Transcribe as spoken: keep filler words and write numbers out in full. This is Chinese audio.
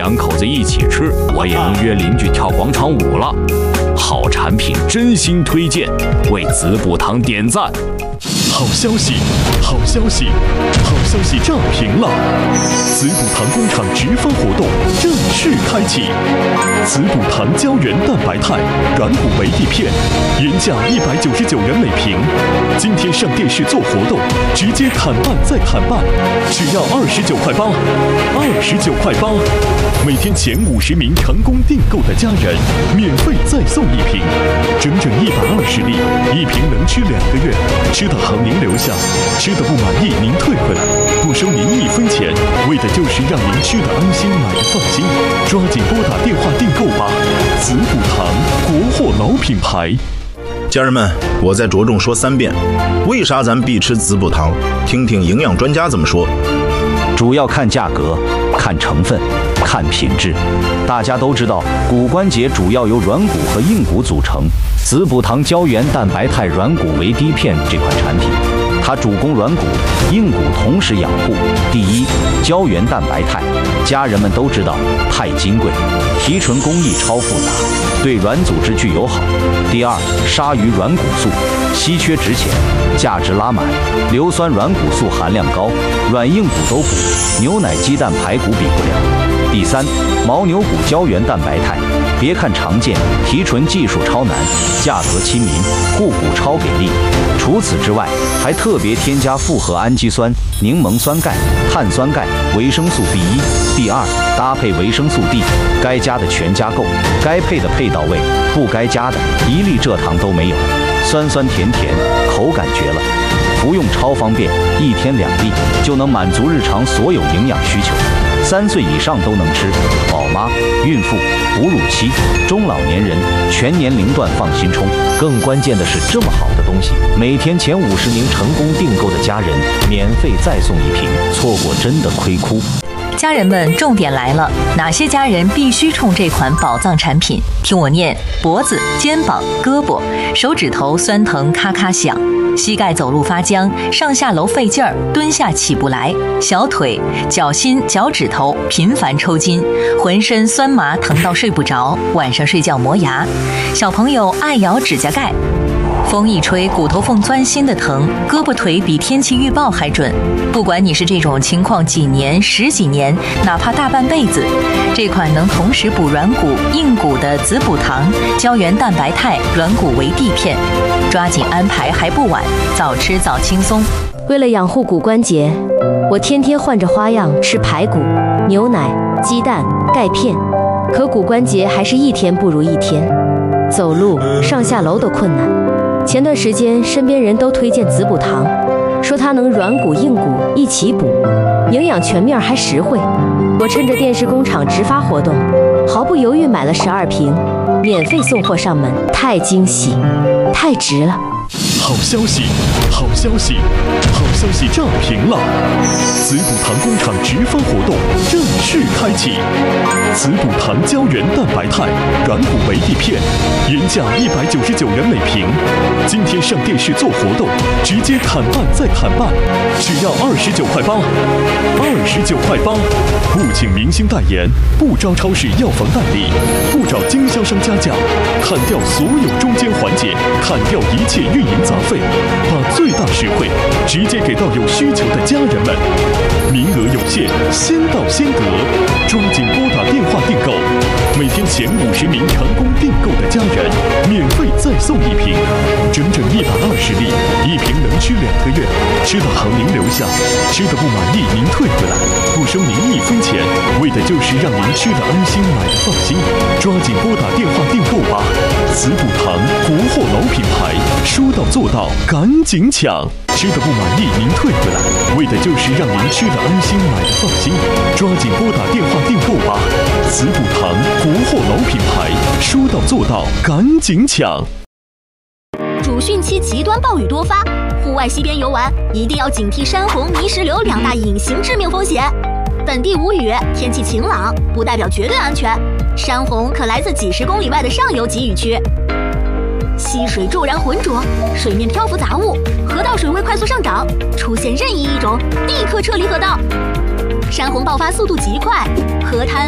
两口子一起吃，我也能约邻居跳广场舞了。好产品，真心推荐，为子补堂点赞。 好消息，好消息，好消息炸屏了！子补堂工厂直发活动正式开启，子补堂胶原蛋白肽软骨维 D 片，原价一百九十九元每瓶，今天上电视做活动，直接砍半再砍半，只要二十九块八，二十九块八，每天前五十名成功订购的家人，免费再送一瓶，整整一百二十粒，一瓶能吃两个月，吃的好您留下，吃的不满意您退回来，不收您一分钱，为的就是让您吃的安心，买的放心。抓紧拨打电话订购吧！子补堂，国货老品牌。 家人们，我再着重说三遍，为啥咱必吃子补堂？听听营养专家怎么说。 主要看价格，看成分，看品质。大家都知道，骨关节主要由软骨和硬骨组成。子补堂胶原蛋白肽软骨维 D 片这款产品，它主攻软骨、硬骨同时养护。第一，胶原蛋白肽，家人们都知道太金贵，提纯工艺超复杂，对软组织具友好。第二，鲨鱼软骨素，稀缺值钱，价值拉满，硫酸软骨素含量高，软硬骨都补，牛奶、鸡蛋、排骨比不了。第三，牦牛骨胶原蛋白肽，别看常见，提纯技术超难，价格亲民，护骨超给力。除此之外，还特别添加复合氨基酸、柠檬酸钙、碳酸钙、维生素 B 一、B 二，搭配维生素 D， 该加的全加够，该配的配到位，不该加的一粒蔗糖都没有，酸酸甜甜，口感绝了。服用超方便，一天两粒就能满足日常所有营养需求。三岁以上都能吃，宝妈、孕妇、哺乳期、中老年人全年龄段放心冲。更关键的是，这么好的东西，每天前五十名成功订购的家人，免费再送一瓶，错过真的亏哭。 家人们，重点来了，哪些家人必须冲这款宝藏产品？听我念：脖子、肩膀、胳膊、手指头酸疼咔咔响，膝盖走路发僵，上下楼费劲儿，蹲下起不来，小腿、脚心、脚趾头频繁抽筋，浑身酸麻疼到睡不着，晚上睡觉磨牙，小朋友爱咬指甲盖。风一吹，骨头缝钻心的疼，胳膊腿比天气预报还准。不管你是这种情况几年、十几年，哪怕大半辈子，这款能同时补软骨、硬骨的子补堂胶原蛋白肽软骨维 D 片，抓紧安排还不晚，早吃早轻松。 为了养护骨关节，我天天换着花样吃排骨、牛奶、鸡蛋、钙片，可骨关节还是一天不如一天，走路、上下楼都困难。前段时间，身边人都推荐子补堂，说它能软骨硬骨一起补，营养全面还实惠。我趁着电视工厂直发活动，毫不犹豫买了十二瓶，免费送货上门，太惊喜，太值了！ 好消息，好消息，好消息炸屏了！子补堂工厂直发活动正式开启，子补堂胶原蛋白肽软骨维 D 片，原价一百九十九元每瓶，今天上电视做活动，直接砍半再砍半，只要二十九块八，二十九块八，不请明星代言，不招超市药房代理，不找经销商加价，砍掉所有中间环节，砍掉一切运营杂费，把最大实惠直接给到有需求的家人们。名额有限，先到先得，抓紧拨打电话订购。每天前五十名成功订购的家人，免费再送一瓶，整整一百二十粒，一瓶能吃两个月。吃的好您留下，吃的不满意您退回来，不收您一分钱，为的就是让您吃的安心，买的放心。抓紧拨打电话订购吧！子补堂，国货老品牌，说到做到，赶紧抢！吃的不满意您退回来，为的就是让您吃的安心，买的放心。抓紧拨打电话订购吧！子补堂，国货老品牌，说到做到，赶紧抢！ 主汛期极端暴雨多发，户外溪边游玩一定要警惕山洪、泥石流两大隐形致命风险。本地无雨，天气晴朗，不代表绝对安全，山洪可来自几十公里外的上游集雨区。溪水骤然浑浊，水面漂浮杂物，河道水位快速上涨，出现任意一种，立刻撤离河道。山洪爆发速度极快，河滩、